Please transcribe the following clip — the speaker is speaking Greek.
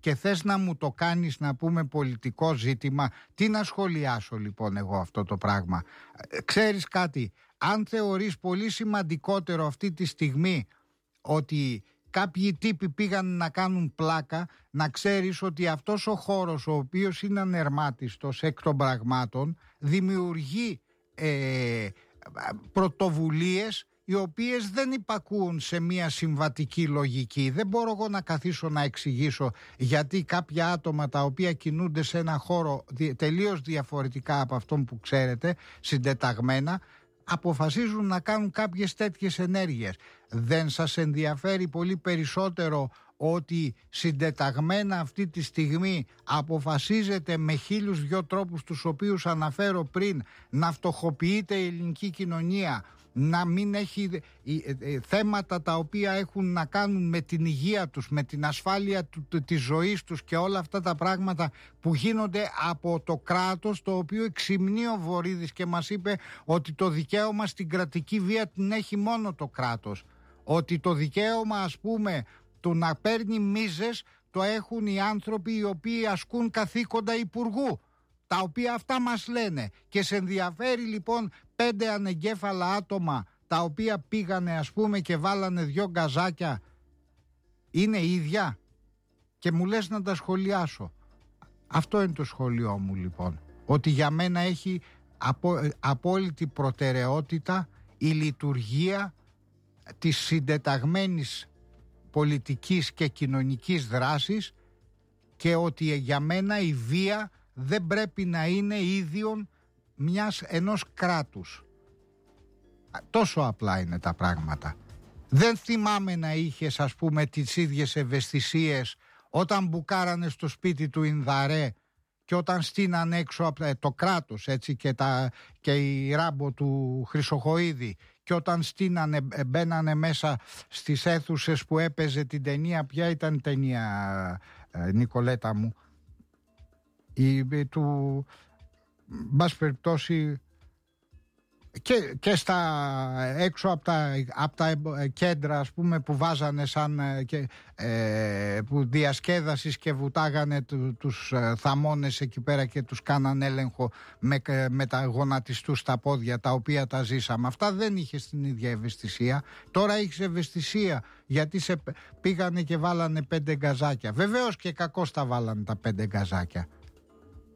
και θες να μου το κάνεις, να πούμε, πολιτικό ζήτημα, τι να σχολιάσω λοιπόν εγώ αυτό το πράγμα? Ξέρεις κάτι, αν θεωρείς πολύ σημαντικότερο αυτή τη στιγμή ότι κάποιοι τύποι πήγαν να κάνουν πλάκα, να ξέρεις ότι αυτός ο χώρος, ο οποίος είναι ανερμάτιστος εκ των πραγμάτων, δημιουργεί πρωτοβουλίες οι οποίες δεν υπακούουν σε μια συμβατική λογική. Δεν μπορώ εγώ να καθίσω να εξηγήσω γιατί κάποια άτομα τα οποία κινούνται σε ένα χώρο τελείως διαφορετικά από αυτόν που ξέρετε, συντεταγμένα, αποφασίζουν να κάνουν κάποιες τέτοιες ενέργειες. Δεν σας ενδιαφέρει πολύ περισσότερο ότι συντεταγμένα αυτή τη στιγμή αποφασίζεται με 1002 τρόπους, τους οποίους αναφέρω πριν, να φτωχοποιείται η ελληνική κοινωνία, να μην έχει θέματα τα οποία έχουν να κάνουν με την υγεία τους, με την ασφάλεια της ζωής τους και όλα αυτά τα πράγματα που γίνονται από το κράτος, το οποίο εξυμνεί ο Βορίδης και μας είπε ότι το δικαίωμα στην κρατική βία την έχει μόνο το κράτος, ότι το δικαίωμα, ας πούμε, του να παίρνει μίζες το έχουν οι άνθρωποι οι οποίοι ασκούν καθήκοντα υπουργού, τα οποία αυτά μας λένε. Και σε ενδιαφέρει λοιπόν 5 ανεγκέφαλα άτομα τα οποία πήγανε, ας πούμε, και βάλανε 2 γκαζάκια, είναι ίδια? Και μου λες να τα σχολιάσω. Αυτό είναι το σχολείο μου λοιπόν, ότι για μένα έχει απόλυτη προτεραιότητα η λειτουργία της συντεταγμένης πολιτικής και κοινωνικής δράσης, και ότι για μένα η βία δεν πρέπει να είναι ίδιον ενός κράτους. Τόσο απλά είναι τα πράγματα. Δεν θυμάμαι να είχες, ας πούμε, τις ίδιες ευαισθησίες όταν μπουκάρανε στο σπίτι του Ινδαρέ και όταν στείναν έξω από το κράτος, έτσι, και η Ράμπο του Χρυσοχοΐδη, και όταν μπαίνανε μέσα στις αίθουσες που έπαιζε την ταινία, ποια ήταν η ταινία, Νικολέτα μου, του, μπας περιπτώσει, και στα έξω από τα κέντρα, ας πούμε, που βάζανε σαν που διασκέδασης και βουτάγανε τους θαμώνες εκεί πέρα και τους κάναν έλεγχο με τα γονατιστούς στα πόδια, τα οποία τα ζήσαμε. Αυτά δεν είχες την ίδια ευαισθησία. Τώρα έχεις ευαισθησία γιατί πήγανε και βάλανε 5 γκαζάκια. Βεβαίως και κακώς τα βάλανε τα 5 γκαζάκια.